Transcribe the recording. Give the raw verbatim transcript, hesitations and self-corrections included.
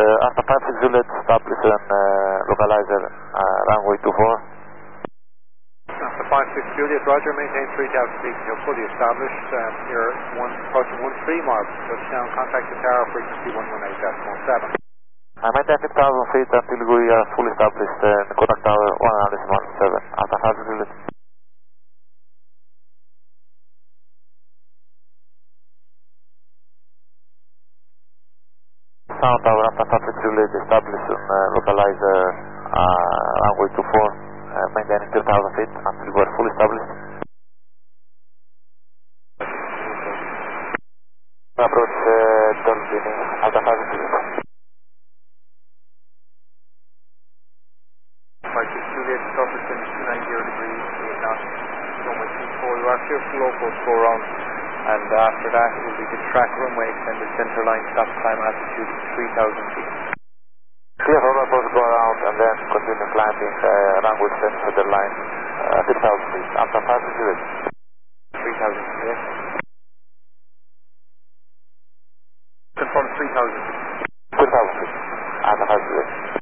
Uh, Alpha five six Juliet, establish an uh, localizer, uh, runway two four. Alpha five six Juliet, roger, maintain three thousand feet, you're fully established. Um, you're one, approaching one three miles, touchdown, contact the tower, frequency one one eight point seven. I maintain six thousand feet until we are fully established uh, in contact tower one one seven, Alpha five six Juliet. Sound tower, Alpha five six Juliet, establish an uh, localizer, uh, runway two four, uh, maintaining three thousand feet until we are fully established. Approach uh, Dolphin, Alpha five six Juliet. five six Juliet, surface wind two ninety degrees, eight knots, runway two four, you are clear for low post four rounds, and after that it will be the track runway extended center line, stop climb altitude three thousand feet. Clear for low post go around and then continue climbing uh, runway extended center line, uh, three thousand feet, Alpha five six Juliet. three thousand feet, yes. Confirm three thousand feet. three thousand feet, Alpha five six Juliet.